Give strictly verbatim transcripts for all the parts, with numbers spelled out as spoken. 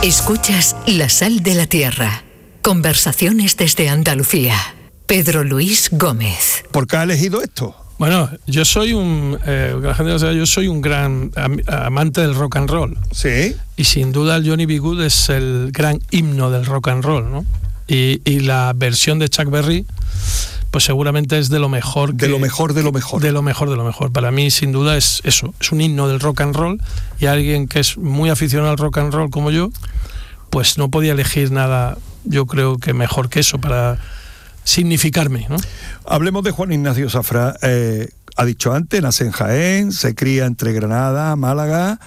Escuchas La Sal de la Tierra. Conversaciones desde Andalucía. Pedro Luis Gómez. ¿Por qué ha elegido esto? Bueno, yo soy un, eh, la gente lo sabe, yo soy un gran am, amante del rock and roll. Sí. Y sin duda el Johnny B. Good es el gran himno del rock and roll, ¿no? Y, y la versión de Chuck Berry, pues seguramente es de lo mejor. Que, de lo mejor, de lo mejor. De lo mejor, de lo mejor. Para mí, sin duda, es eso. Es un himno del rock and roll. Y alguien que es muy aficionado al rock and roll como yo, pues no podía elegir nada, yo creo que mejor que eso para significarme, ¿no? Hablemos de Juan Ignacio Zafra. Eh, ha dicho antes, nace en Jaén, se cría entre Granada, Málaga,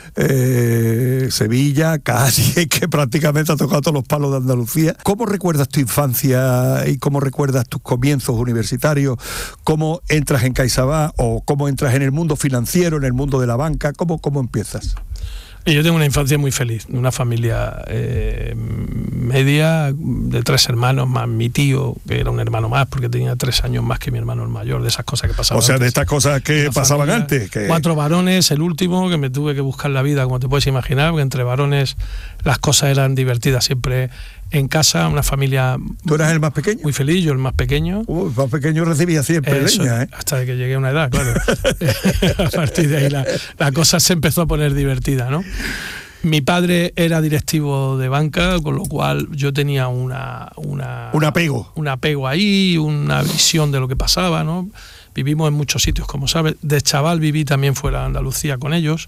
eh, Sevilla, Cádiz, que prácticamente ha tocado todos los palos de Andalucía. ¿Cómo recuerdas tu infancia y cómo recuerdas tus comienzos universitarios? ¿Cómo entras en CaixaBank o cómo entras en el mundo financiero, en el mundo de la banca? ¿Cómo, cómo empiezas? Yo tengo una infancia muy feliz, de una familia eh, media, de tres hermanos, más mi tío, que era un hermano más, porque tenía tres años más que mi hermano el mayor, de esas cosas que pasaban O sea, antes. de estas cosas que pasaban familia, antes. Que... Cuatro varones, el último, que me tuve que buscar la vida, como te puedes imaginar, porque entre varones las cosas eran divertidas siempre en casa, una familia... ¿Tú eras el más pequeño? Muy feliz, yo el más pequeño. Uh, el más pequeño recibía siempre Eso, leña, ¿eh? Hasta que llegué a una edad, claro. A partir de ahí la, la cosa se empezó a poner divertida, ¿no? Mi padre era directivo de banca, con lo cual yo tenía una, una un apego. Un apego ahí, una visión de lo que pasaba, ¿no? Vivimos en muchos sitios, como sabes. De chaval viví también fuera de Andalucía con ellos.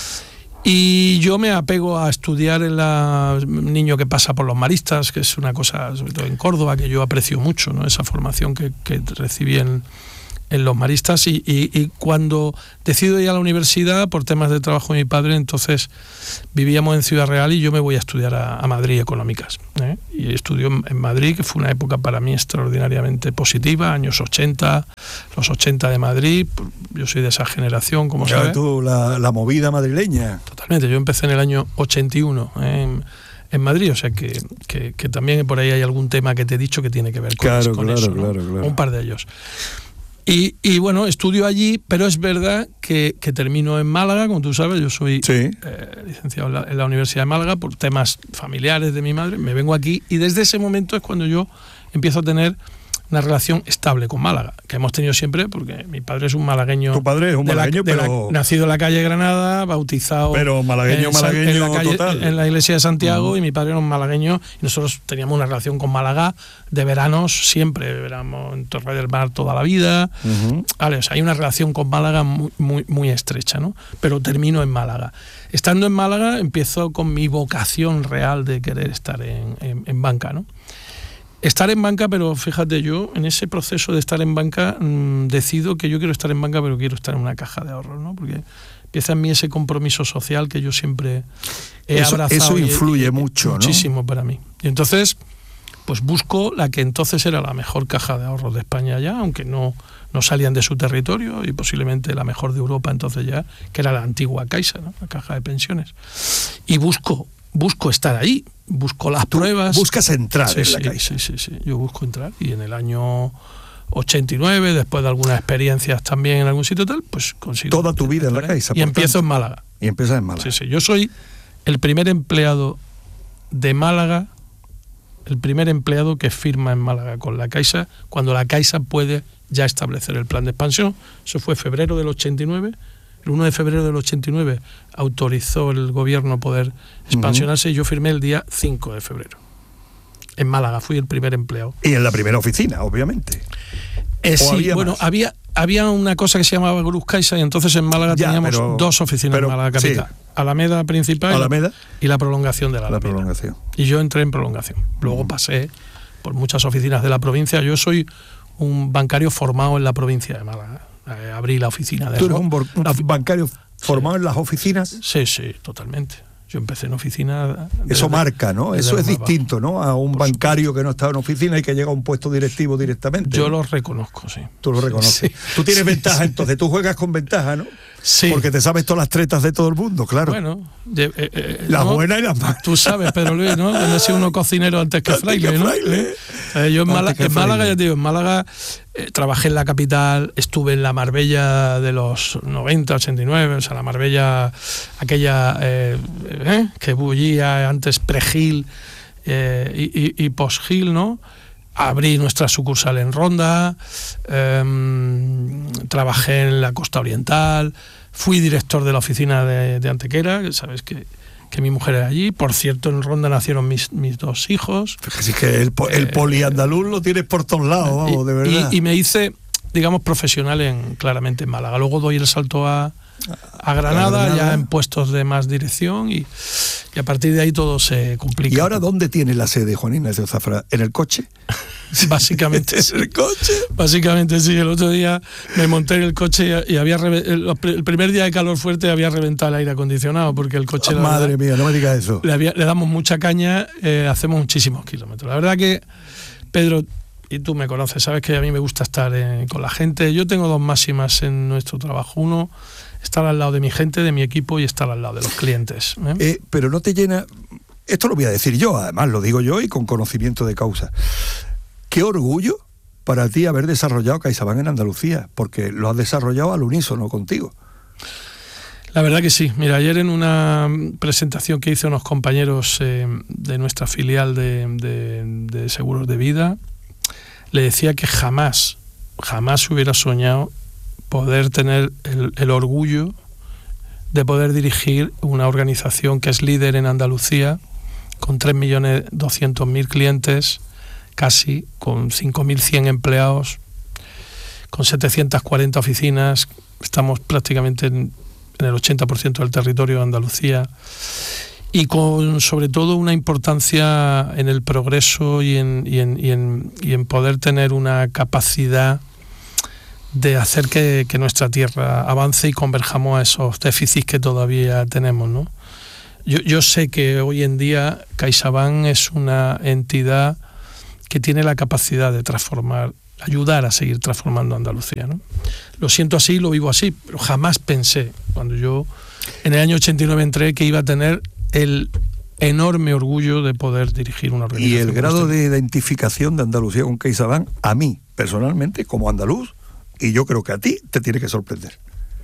Y yo me apego a estudiar en la niño que pasa por los maristas, que es una cosa, sobre todo en Córdoba, que yo aprecio mucho, ¿no? Esa formación que, que recibí en, en los maristas. Y, y, y cuando decido ir a la universidad, por temas de trabajo de mi padre, entonces vivíamos en Ciudad Real y yo me voy a estudiar a, a Madrid Económicas, ¿eh? Y estudio en, en Madrid, que fue una época para mí extraordinariamente positiva, años ochenta, los ochenta de Madrid. Yo soy de esa generación, como sabes. tú, la, la movida madrileña. Totalmente, yo empecé en el año ochenta y uno, ¿eh? en, en Madrid, o sea que, que, que también por ahí hay algún tema que te he dicho que tiene que ver con, claro, con claro, eso, ¿no? claro, claro. Un par de ellos. Y, y bueno, estudio allí, pero es verdad que, que termino en Málaga, como tú sabes, yo soy sí. eh, licenciado en la, en la Universidad de Málaga por temas familiares de mi madre, me vengo aquí y desde ese momento es cuando yo empiezo a tener una relación estable con Málaga, que hemos tenido siempre, porque mi padre es un malagueño. Tu padre es un malagueño, de la, de pero... la, nacido en la calle Granada, bautizado... Pero malagueño, en, malagueño en la calle, total. En la iglesia de Santiago, uh-huh. Y mi padre era un malagueño, y nosotros teníamos una relación con Málaga de veranos siempre, éramos en Torre del Mar toda la vida. Uh-huh. Vale, o sea, hay una relación con Málaga muy, muy, muy estrecha, ¿no? Pero termino en Málaga. Estando en Málaga, empiezo con mi vocación real de querer estar en, en, en banca, ¿no? Estar en banca, pero fíjate, yo en ese proceso de estar en banca mmm, decido que yo quiero estar en banca, pero quiero estar en una caja de ahorros, ¿no? Porque empieza en mí ese compromiso social que yo siempre he eso, abrazado. Eso influye y, y, mucho, ¿no? Muchísimo para mí. Y entonces, pues busco la que entonces era la mejor caja de ahorros de España ya, aunque no, no salían de su territorio, y posiblemente la mejor de Europa entonces ya, que era la antigua Caixa, ¿no? La caja de pensiones. Y busco, busco estar ahí. Busco las Tú pruebas. Buscas entrar sí, en la sí, Caixa. Sí, sí, sí. Yo busco entrar y en el año ochenta y nueve, después de algunas experiencias también en algún sitio tal, pues consigo. Toda tu vida en la Caixa. Y empiezo en Málaga. Y empiezas en Málaga. Sí, sí. Yo soy el primer empleado de Málaga, el primer empleado que firma en Málaga con la Caixa, cuando la Caixa puede ya establecer el plan de expansión. Eso fue febrero del ochenta y nueve. El uno de febrero del ochenta y nueve autorizó el gobierno poder expansionarse, uh-huh. Y yo firmé el día cinco de febrero. En Málaga fui el primer empleado. Y en la primera oficina, obviamente. Eh, sí, había bueno, más? había había una cosa que se llamaba Cruz Caixa, y entonces en Málaga ya, teníamos pero, dos oficinas pero, en Málaga capital. Sí. Alameda principal Alameda. y la prolongación de la Alameda. La prolongación. Y yo entré en prolongación. Luego uh-huh. pasé por muchas oficinas de la provincia. Yo soy un bancario formado en la provincia de Málaga. Eh, abrí la oficina de... ¿Tú eres un, bor- un bancario formado sí. en las oficinas? Sí, sí, totalmente. Yo empecé en oficina... Eso marca, ¿no? Eso es distinto, ¿no? A un bancario que no estaba en oficina y que llega a un puesto directivo directamente. Yo ¿no? lo reconozco, sí. Tú lo reconoces. Sí. Tú tienes ventaja, entonces tú juegas con ventaja, ¿no? Sí. Porque te sabes todas las tretas de todo el mundo, claro. Bueno, de, eh, eh, las ¿no? buenas y las malas. Tú sabes, Pedro Luis, ¿no? Cuando he sido uno cocinero antes que Antes fraile, que ¿no? fraile. Eh, yo en, Málaga, Antes que en Málaga, fraile. ya te digo, en Málaga eh, trabajé en la capital, estuve en la Marbella de los noventa, ochenta y nueve, o sea, la Marbella, aquella eh, eh, que bullía antes pre-Gil eh, y, y, y post-Gil, ¿no? Abrí nuestra sucursal en Ronda, eh, trabajé en la Costa Oriental, fui director de la oficina de, de Antequera, que sabes que, que mi mujer era allí. Por cierto, en Ronda nacieron mis, mis dos hijos. Así que el, el Eh, poliandaluz lo tienes por todos lados, vamos, y, de verdad. Y, y me hice, digamos, profesional en claramente en Málaga. Luego doy el salto a, a Granada, a Granada. ya en puestos de más dirección, y, y a partir de ahí todo se complica. ¿Y ahora dónde tiene la sede, Juan Ignacio Zafra? ¿En el coche? Básicamente sí. ¿En el coche? Básicamente sí. El otro día me monté en el coche y había reve- el, el primer día de calor fuerte había reventado el aire acondicionado porque el coche... Oh, la madre verdad, mía, no me digas eso. le, había- le damos mucha caña, eh, hacemos muchísimos kilómetros. La verdad que, Pedro, y tú me conoces, sabes que a mí me gusta estar eh, con la gente. Yo tengo dos máximas en nuestro trabajo. Uno, estar al lado de mi gente, de mi equipo, y estar al lado de los clientes. ¿eh? Eh, pero no te llena... Esto lo voy a decir yo, además lo digo yo y con conocimiento de causa. Qué orgullo para ti haber desarrollado CaixaBank en Andalucía, porque lo has desarrollado al unísono contigo. La verdad que sí. Mira, ayer en una presentación que hice unos compañeros eh, de nuestra filial de, de, de seguros de vida, le decía que jamás, jamás hubiera soñado poder tener el, el orgullo de poder dirigir una organización que es líder en Andalucía, con tres millones doscientos mil clientes, casi, con cinco mil cien empleados, con setecientas cuarenta oficinas. Estamos prácticamente en, en el ochenta por ciento del territorio de Andalucía, y con sobre todo una importancia en el progreso y en, y en, y en, y en poder tener una capacidad de hacer que, que nuestra tierra avance y converjamos a esos déficits que todavía tenemos, ¿no? Yo, yo sé que hoy en día CaixaBank es una entidad que tiene la capacidad de transformar, ayudar a seguir transformando Andalucía, ¿no? Lo siento así, lo vivo así, pero jamás pensé, cuando yo en el año ochenta y nueve entré, que iba a tener el enorme orgullo de poder dirigir una organización. Y el como grado esta. de identificación de Andalucía con CaixaBank, a mí, personalmente, como andaluz, y yo creo que a ti, te tiene que sorprender.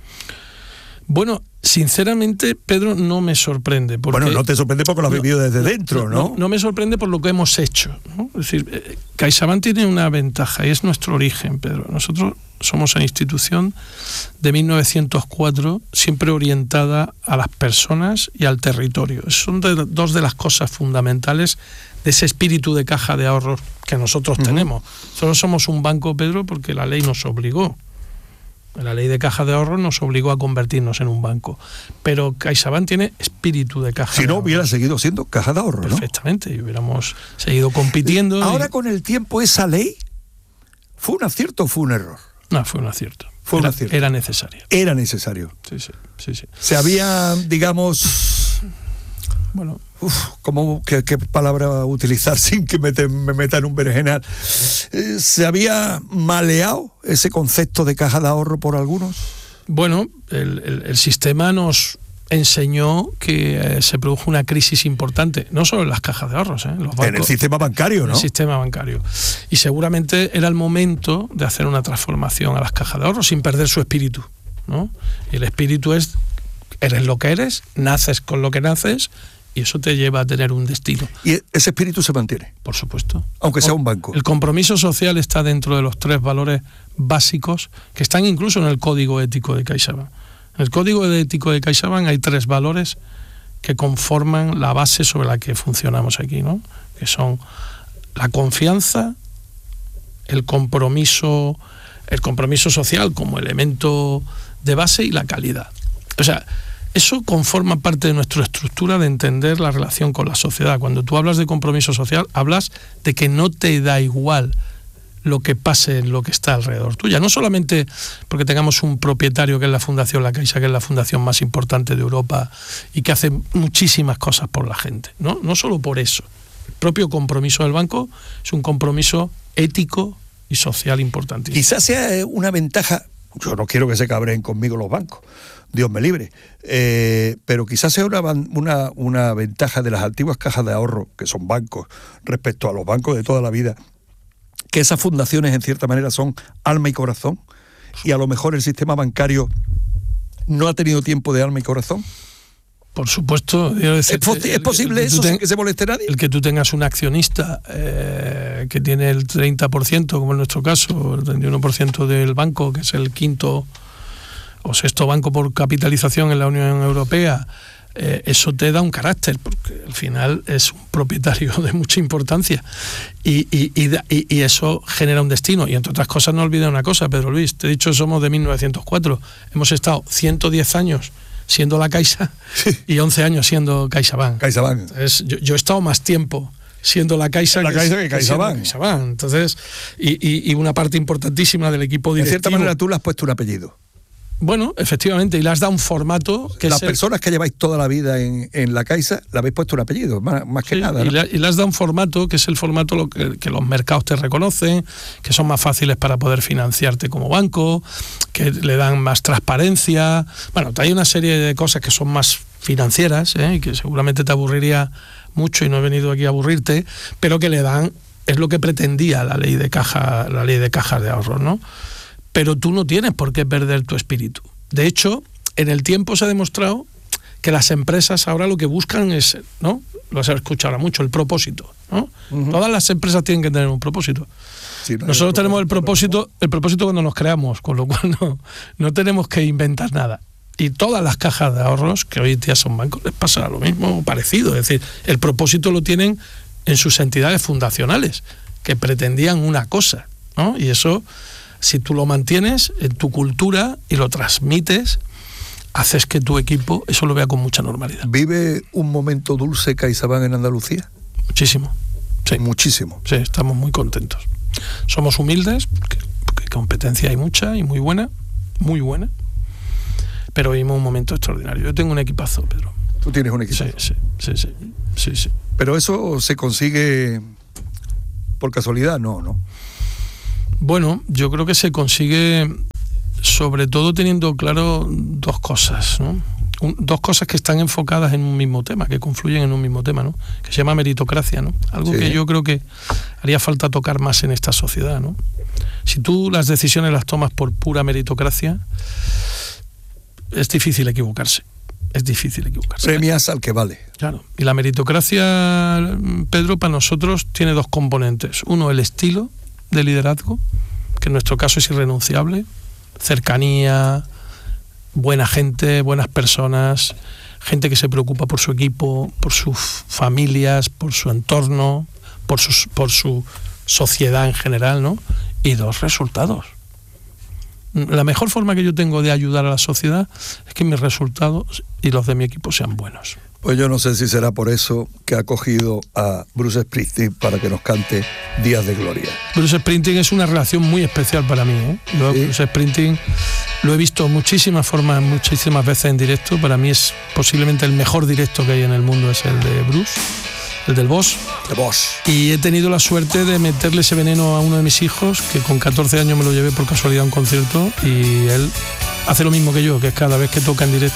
Bueno, sinceramente, Pedro, no me sorprende. Porque Bueno, no te sorprende porque lo has no, vivido desde dentro, ¿no? ¿no? No me sorprende por lo que hemos hecho, ¿no? Es decir, eh, CaixaBank tiene una ventaja y es nuestro origen, Pedro. Nosotros somos una institución de mil novecientos cuatro, siempre orientada a las personas y al territorio. Son de, dos de las cosas fundamentales de ese espíritu de caja de ahorros que nosotros uh-huh. tenemos. Solo somos un banco, Pedro, porque la ley nos obligó. La ley de caja de ahorros nos obligó a convertirnos en un banco. Pero CaixaBank tiene espíritu de caja si de no, ahorros. hubiera seguido siendo caja de ahorro, ¿no? Perfectamente, y hubiéramos seguido compitiendo. Ahora y... con el tiempo, ¿esa ley fue un acierto o fue un error? No, fue un acierto. Fue un era, acierto. Era necesaria. Era necesario. Sí, sí, sí, sí. Se había, digamos... Bueno... Uf, ¿cómo, qué, qué palabra utilizar sin que me, te, me meta en un berenjenal? Eh, ¿Se había maleado ese concepto de caja de ahorro por algunos? Bueno, el, el, el sistema nos enseñó que eh, se produjo una crisis importante, no solo en las cajas de ahorros, ¿eh? En los bancos, en el sistema bancario, ¿no? En el sistema bancario. Y seguramente era el momento de hacer una transformación a las cajas de ahorros sin perder su espíritu, ¿no? Y el espíritu es, eres lo que eres, naces con lo que naces, y eso te lleva a tener un destino. ¿Y ese espíritu se mantiene? Por supuesto. Aunque sea un banco. El compromiso social está dentro de los tres valores básicos que están incluso en el código ético de CaixaBank. En el código ético de CaixaBank hay tres valores que conforman la base sobre la que funcionamos aquí, ¿no? Que son la confianza, el compromiso, el compromiso social como elemento de base y la calidad. O sea, eso conforma parte de nuestra estructura de entender la relación con la sociedad. Cuando tú hablas de compromiso social, hablas de que no te da igual lo que pase en lo que está alrededor tuya. No solamente porque tengamos un propietario que es la Fundación La Caixa, que es la fundación más importante de Europa y que hace muchísimas cosas por la gente. No, no solo por eso. El propio compromiso del banco es un compromiso ético y social importantísimo. Quizás sea una ventaja yo no quiero que se cabreen conmigo los bancos, Dios me libre, eh, pero quizás sea una, una, una ventaja de las antiguas cajas de ahorro, que son bancos, respecto a los bancos de toda la vida, que esas fundaciones en cierta manera son alma y corazón, y a lo mejor el sistema bancario no ha tenido tiempo de alma y corazón. Por supuesto. Decir, ¿Es, pos- ¿Es posible el, el, eso ten, sin que se moleste nadie? El que tú tengas un accionista eh, que tiene el treinta por ciento, como en nuestro caso, el treinta y uno por ciento del banco, que es el quinto o sexto banco por capitalización en la Unión Europea, eh, eso te da un carácter, porque al final es un propietario de mucha importancia y, y, y, y, y eso genera un destino. Y entre otras cosas, no olvides una cosa, Pedro Luis, te he dicho, somos de mil novecientos cuatro, hemos estado ciento diez años siendo la Caixa y once años siendo CaixaBank. CaixaBank. Entonces, yo, yo he estado más tiempo siendo la Caixa la que, Caixa que CaixaBank. CaixaBank. Entonces, y, y, y una parte importantísima del equipo directivo. De cierta manera tú le has puesto un apellido. Bueno, efectivamente, y le has dado un formato que las es personas el... que lleváis toda la vida en, en la Caixa le habéis puesto un apellido, más, más que sí, nada, ¿no? y, le, y le has dado un formato que es el formato lo que, que los mercados te reconocen, que son más fáciles para poder financiarte como banco, que le dan más transparencia. Bueno, hay una serie de cosas que son más financieras, ¿eh? Y que seguramente te aburriría mucho y no he venido aquí a aburrirte, pero que le dan, es lo que pretendía la ley de caja, la ley de cajas de ahorros, ¿no? Pero tú no tienes por qué perder tu espíritu. De hecho, en el tiempo se ha demostrado que las empresas ahora lo que buscan es, ¿no? Lo has escuchado mucho, el propósito, ¿no? Uh-huh. Todas las empresas tienen que tener un propósito. Sí, no Nosotros tenemos el propósito, el propósito cuando nos creamos, con lo cual no, no tenemos que inventar nada. Y todas las cajas de ahorros, que hoy en día son bancos, les pasa lo mismo, parecido. Es decir, el propósito lo tienen en sus entidades fundacionales, que pretendían una cosa, ¿no? Y eso, si tú lo mantienes en tu cultura y lo transmites, haces que tu equipo eso lo vea con mucha normalidad. ¿Vive un momento dulce CaixaBank en Andalucía? Muchísimo. Sí. Muchísimo. Sí, estamos muy contentos. Somos humildes, porque, porque competencia hay mucha y muy buena, muy buena, pero vivimos un momento extraordinario. Yo tengo un equipazo, Pedro. ¿Tú tienes un equipazo? Sí, sí, sí, sí, sí, sí. ¿Pero eso se consigue por casualidad? No, ¿no? Bueno, yo creo que se consigue sobre todo teniendo claro dos cosas, ¿no? Un, dos cosas que están enfocadas en un mismo tema, que confluyen en un mismo tema, ¿no? Que se llama meritocracia, ¿no? Algo sí. que yo creo que haría falta tocar más en esta sociedad, ¿no? Si tú las decisiones las tomas por pura meritocracia, es difícil equivocarse. Es difícil equivocarse. Premias al que vale. Claro. Y la meritocracia, Pedro, para nosotros tiene dos componentes. Uno, el estilo de liderazgo, que en nuestro caso es irrenunciable, cercanía, buena gente, buenas personas, gente que se preocupa por su equipo, por sus familias, por su entorno, por sus, por su sociedad en general, ¿no? Y dos, resultados. La mejor forma que yo tengo de ayudar a la sociedad es que mis resultados y los de mi equipo sean buenos. Pues yo no sé si será por eso que ha cogido a Bruce Springsteen para que nos cante Días de Gloria. Bruce Springsteen es una relación muy especial para mí, ¿eh? Yo, ¿sí? Bruce Springsteen lo he visto muchísimas formas, muchísimas veces en directo. Para mí es posiblemente el mejor directo que hay en el mundo, es el de Bruce, el del Boss. El Boss. Y he tenido la suerte de meterle ese veneno a uno de mis hijos, que con catorce años me lo llevé por casualidad a un concierto, y él hace lo mismo que yo, que es cada vez que toca en directo